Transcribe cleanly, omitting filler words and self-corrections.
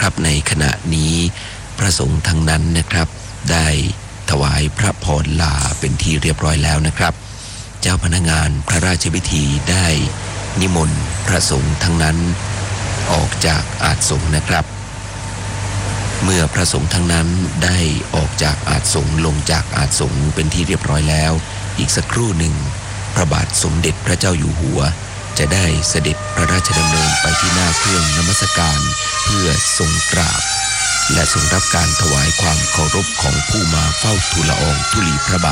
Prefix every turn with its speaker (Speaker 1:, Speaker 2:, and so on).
Speaker 1: ครับในขณะนี้พระสงฆ์ทั้งนั้นนะครับได้ถวายพระพรลาเป็นที่เรียบร้อยแล้วนะครับเจ้าพนักงานพระราชพิธีได้นิมนต์พระสงฆ์ทั้งนั้นออกจากอาสงฆ์นะครับเมื่อพระสงฆ์ทั้งนั้นได้ออกจากอาสงฆ์ลงจากอาสงฆ์เป็นที่เรียบร้อยแล้วอีกสักครู่หนึ่งพระบาทสมเด็จพระเจ้าอยู่หัวจะได้เสด็จพระราชดำเนินไปที่หน้าเครื่องนมัสการเพื่อทรงกราบและทรงรับการถวายความเคารพของผู้มาเฝ้าทูลละอองธุลีพระบาท